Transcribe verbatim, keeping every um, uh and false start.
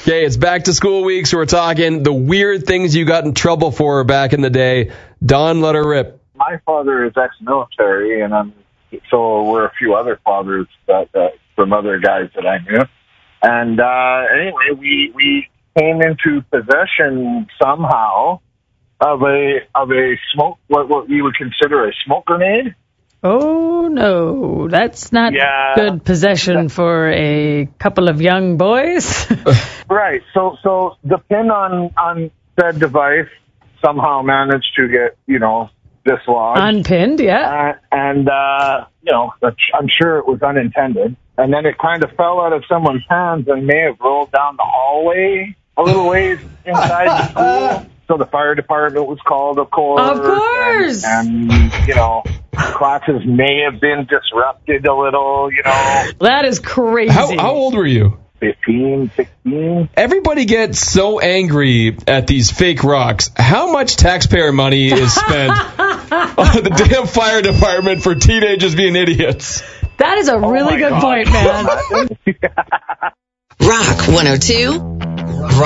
Okay, it's back to school week, so we're talking the weird things you got in trouble for back in the day. Don, let her rip. My father is ex-military, and I'm, so were a few other fathers that, that from other guys that I knew. And uh, anyway, we we came into possession somehow of a of a smoke, what what we would consider a smoke grenade. Oh no, that's not yeah, good possession for a couple of young boys. Right. So so the pin on on said device somehow managed to get, you know, dislodged. Unpinned, yeah. Uh, and uh, you know, I'm sure it was unintended. And then it kind of fell out of someone's hands and may have rolled down the hallway a little ways inside the school. So the fire department was called, of course. Of course. And, and, you know, classes may have been disrupted a little, you know. That is crazy. How, how old were you? fifteen, sixteen. Everybody gets so angry at these fake rocks. How much taxpayer money is spent on the damn fire department for teenagers being idiots? That is a really oh good God. point, man. Rock one oh two.